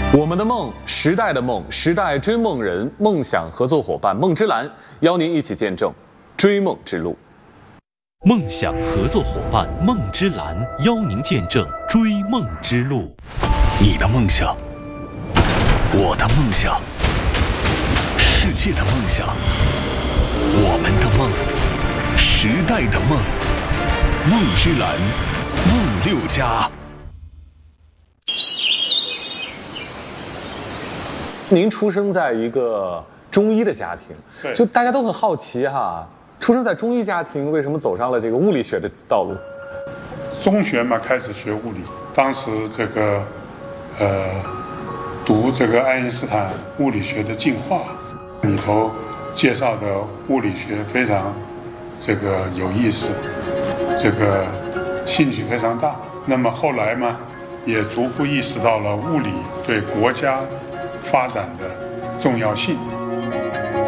我们的梦，时代的梦，时代追梦人，梦想合作伙伴梦之蓝邀您一起见证追梦之路。 梦想合作伙伴梦之蓝邀您见证追梦之路。 你的梦想，我的梦想，世界的梦想，我们的梦，时代的梦，梦之蓝，梦6+。 您出生在一个中医的家庭， 对， 就大家都很好奇哈，出生在中医家庭，为什么走上了这个物理学的道路？ 中学嘛，开始学物理，当时这个读这个爱因斯坦物理学的进化里头介绍的物理学非常这个有意思，这个兴趣非常大。那么后来嘛，也逐步意识到了物理对国家发展的重要性。